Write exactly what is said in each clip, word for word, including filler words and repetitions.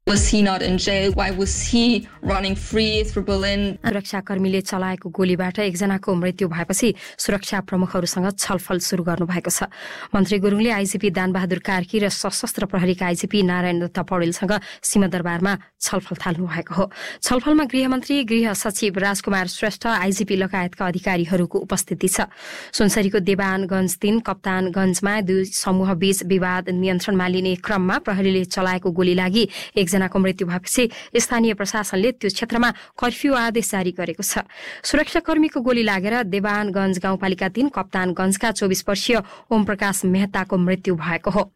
Was he not in jail? Why was he running free through Berlin? सुरक्षाकर्मीले चलाएको गोलीबाट एकजनाको मृत्यु भएपछि सुरक्षा प्रमुखहरूसँग छलफल सुरु गर्नु भएको छ। मन्त्री गुरुङले आइजिपी दानबहादुर कार्की र सशस्त्र प्रहरीका आइजिपी नारायण दत्त पौडेलसँग सिंहदरबारमा छलफल थाल्नु भएको हो। छलफलमा गृहमन्त्री, गृह सचिव राजकुमार श्रेष्ठ, आइजिपी लगायतका अधिकारीहरूको उपस्थिति छ। सुनसरीको देवानगञ्ज तीन कप्तानगञ्जमा दुई समूहबीच विवाद नियन्त्रणमा लिने क्रममा प्रहरीले चलाएको गोली लागि एकजनाको मृत्यु भएपछि स्थानीय प्रशासनले त्यो क्षेत्रमा कर्फ्यू आदेश जारी गरेको छ। सुरक्षाकर्मीको गोली लागेर देवानगञ्ज गाउँपालिका तीन कप्तानगञ्जका चौबिस वर्षीय ओम प्रकाश मेहताको मृत्यु भएको हो।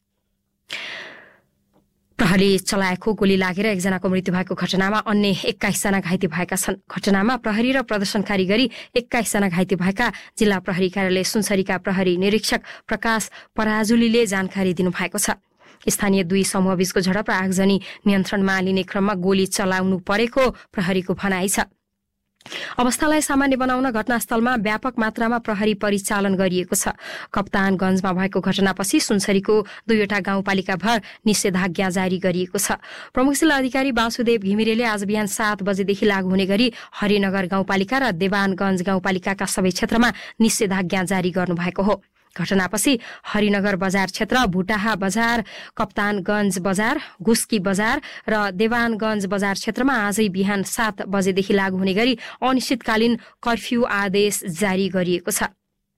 प्रहरीले चलाएको गोली लागेर एकजनाको मृत्यु भएको घटनामा अन्य एक्काइसजना घाइते भएका छन्। घटनामा प्रहरी र प्रदर्शनकारी गरी एक्काइसजना घाइते भएका जिल्ला प्रहरी कार्यालय सुनसरीका प्रहरी निरीक्षक प्रकाश पराजुलीले जानकारी दिनुभएको छ। स्थानीय दुई समूहबीचको झडप र आगजनी नियन्त्रणमा लिने क्रममा गोली चलाउनु परेको प्रहरीको भनाइ छ। अवस्थालाई सामान्य बनाउन घटनास्थलमा व्यापक मात्रामा प्रहरी परिचालन गरिएको छ। कप्तानगञ्जमा भएको घटनापछि सुनसरीको दुईवटा गाउँपालिका भर निषेधाज्ञा जारी गरिएको छ। प्रमुख जिल्ला अधिकारी वासुदेव घिमिरेले आज बिहान सात बजेदेखि लागू हुने गरी हरिनगर गाउँपालिका र देवानगञ्ज गाउँपालिकाका सबै क्षेत्रमा निषेधाज्ञा जारी गर्नुभएको हो। घटनापछि हरिनगर बजार क्षेत्र, भुटाहा बजार, कप्तानगञ्ज बजार, गुस्की बजार र देवानगञ्ज बजार क्षेत्रमा आजै बिहान सात बजेदेखि लागू हुने गरी अनिश्चितकालीन कर्फ्यू आदेश जारी गरिएको छ।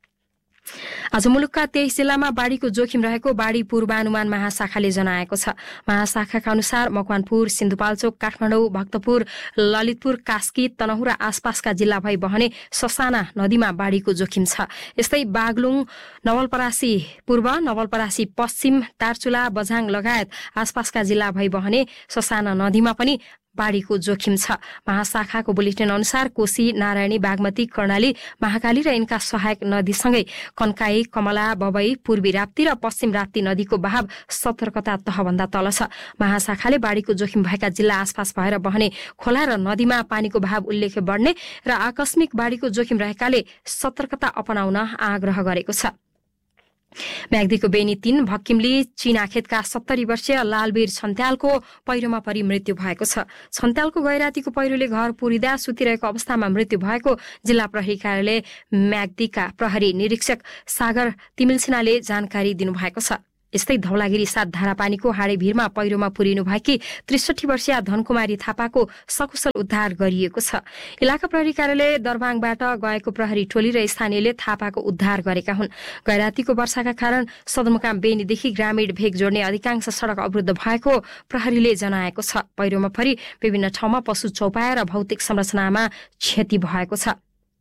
आज मुलुकका तेइस जिल्लामा बाढ़ीको जोखिम रहेको बाढ़ी पूर्वानुमान महाशाखाले जनाएको छ। महाशाखाका अनुसार मकवानपुर, सिन्धुपाल्चोक, काठमाडौँ, भक्तपुर, ललितपुर, कास्की, तनहुँ र आसपासका जिल्ला भई बहने ससाना नदीमा बाढ़ीको जोखिम छ। यस्तै बागलुङ, नवलपरासी पूर्व, नवलपरासी पश्चिम, दार्चुला, बझाङ लगायत आसपासका जिल्ला भई बहने ससाना नदीमा पनि बाढ़ीको जोखिम छ। महाशाखाको बुलेटिन अनुसार कोशी, नारायणी, बागमती, कर्णाली, महाकाली र यिनका सहायक नदीसँगै कन्काई, कमला, बबई, पूर्वी राप्ती र पश्चिम राप्ती नदीको बहाव सतर्कता तहभन्दा तल छ। महाशाखाले बाढ़ीको जोखिम भएका जिल्ला आसपास भएर बहने खोला र नदीमा पानीको बहाव उल्लेख्य बढ्ने र आकस्मिक बाढ़ीको जोखिम रहेकाले सतर्कता अपनाउन आग्रह गरेको छ। म्याग्दीको बेनी तीन भक्किमली चिनाखेतका सत्तरी वर्षीय लालवीर छन्त्यालको पहिरोमा परि मृत्यु भएको छ। छन्त्यालको गैरातीको पहिरोले घर पुरिँदा सुतिरहेको अवस्थामा मृत्यु भएको जिल्ला प्रहरी कार्यालय म्याग्दीका प्रहरी निरीक्षक सागर तिमिलसिनाले जानकारी दिनुभएको छ। यस्तै धौलागिरी सात धारापानीको हाडे भिरमा पहिरोमा पुरिनु भएकी त्रिसठी वर्षीय धनकुमारी थापाको सकुशल उद्धार गरिएको छ। इलाका प्रहरी कार्यालय दरबाङबाट गएको प्रहरी टोली र स्थानीयले थापाको उद्धार गरेका हुन्। गैरातीको वर्षाका कारण सदरमुकाम बेनीदेखि ग्रामीण भेग जोड्ने अधिकांश सड़क अवरुद्ध भएको प्रहरीले जनाएको छ। पहिरोमा परि विभिन्न ठाउँमा पशु चौपाया र भौतिक संरचनामा क्षति भएको छ।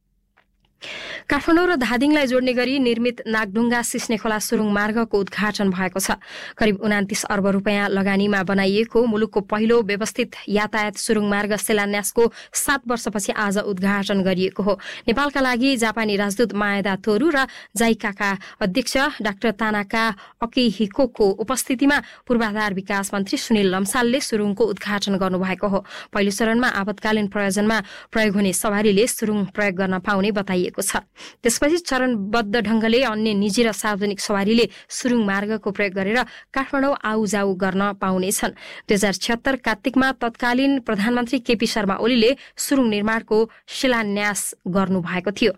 काठमाडौँ र धादिङलाई जोड्ने गरी निर्मित नागढुङ्गा सिस्ने खोला सुरुङ मार्गको उद्घाटन भएको छ। करिब उनातिस अर्ब रुपियाँ लगानीमा बनाइएको मुलुकको पहिलो व्यवस्थित यातायात सुरुङ मार्ग शिलान्यासको सात वर्षपछि आज उद्घाटन गरिएको हो। नेपालका लागि जापानी राजदूत माएदा तोरू र जाइकाका अध्यक्ष डाक्टर तानाका अकिहिकोको उपस्थितिमा पूर्वाधार विकास मन्त्री सुनिल लम्सालले सुरुङको उद्घाटन गर्नुभएको हो। पहिलो चरणमा आपतकालीन प्रयोजनमा प्रयोग हुने सवारीले सुरुङ प्रयोग गर्न पाउने बताइएको छ। त्यसपछि चरणबद्ध ढंगले अन्य निजी र सार्वजनिक सवारीले सुरुङ मार्गको प्रयोग गरेर काठमाडौँ आउजाउ गर्न पाउनेछन्। दुई हजार छिहत्तर कार्तिकमा तत्कालीन प्रधानमन्त्री केपी शर्मा ओलीले सुरुङ निर्माणको शिलान्यास गर्नुभएको थियो।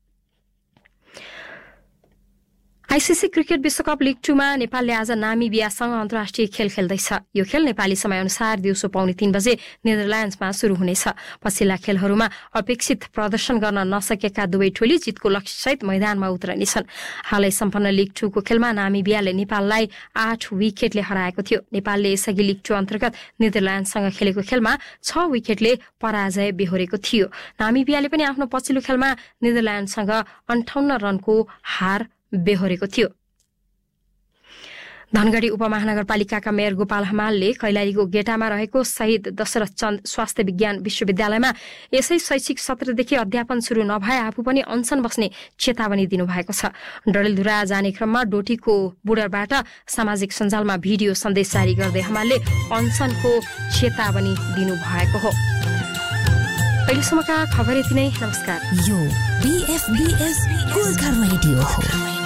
आइसिसी क्रिकेट विश्वकप लिग टूमा नेपालले आज नामिबियासँग अन्तर्राष्ट्रिय खेल खेल्दैछ। यो खेल नेपाली समयअनुसार दिउँसो पौने तीन बजे नेदरल्याण्ड्समा शुरू हुनेछ। पछिल्ला खेलहरूमा अपेक्षित प्रदर्शन गर्न नसकेका दुवै टोली जितको लक्ष्यसहित मैदानमा उत्रनेछन्। हालै सम्पन्न लिग टूको खेलमा नामिबियाले नेपाललाई आठ विकेटले हराएको थियो। नेपालले यसअघि लिग टू अन्तर्गत नेदरल्याण्डसँग खेलेको खेलमा छ विकेटले पराजय बेहोरेको थियो। नामिबियाले पनि आफ्नो पछिल्लो खेलमा नेदरल्याण्डसँग अन्ठाउन्न रनको हार बेहोरेको थियो। धनगढी उपमहानगरपालिकाका मेयर गोपाल हमालले कैलालीको गेटामा रहेको शहीद दशरथ चन्द स्वास्थ्य विज्ञान विश्वविद्यालयमा यसै शैक्षिक सत्रदेखि अध्यापन शुरू नभए आफू पनि अनसन बस्ने चेतावनी दिनुभएको छ। डडेलधुरा जाने क्रममा डोटीको बुडरबाट सामाजिक सञ्जालमा भिडियो सन्देश जारी गर्दै हमालले अनसनको चेतावनी दिनुभएको हो। अहिलेसम्मका खबर यति नै। नमस्कार। यो बीएफबीएस गोर्खा रेडियो हो।